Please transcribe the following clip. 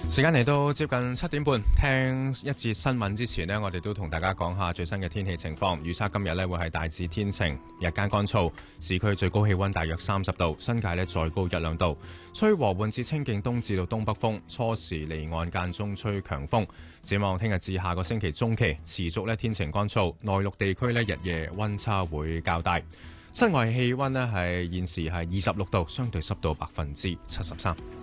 時間嚟到接近7點半，聽一節新聞之前呢，我哋都同大家講下最新嘅天氣情況。預測今日呢會係大致天晴，日間乾燥，市區最高氣溫大約30度，新界呢再高1-2度。吹和緩至清勁東至到東北風，初時離岸間中吹強風。展望聽日至下個星期中期持續呢天晴乾燥，內陸地區呢日夜溫差會較大。室外氣溫呢係現時係26度，相對濕度73%。